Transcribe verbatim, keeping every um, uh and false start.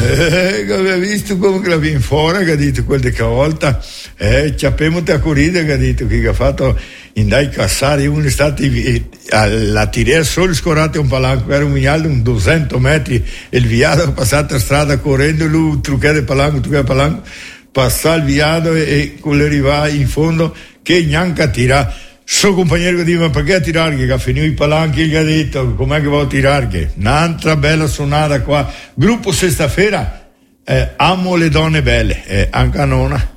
Eh, che visto come che la viene fuori, che ha detto quel di volta, eh, ci abbiamo a corrida, che ha detto che ha fatto in dai cassari, uno è stato alla tirare solo scorate un palanco, era un migliaio, un duecento metri, e il viato è passato a strada correndo, lui truccare il palanco, truccare il palanco, passa il viato e, e con l'arrivare in fondo, che neanche a tirare. Suo compagno che dice, ma perché a tirare? Che ha finito i palanchi, gli ha detto, com'è che vuoi tirare? Un'altra bella suonata qua. Gruppo Sestafera, eh, amo le donne belle, eh, anche a nonna.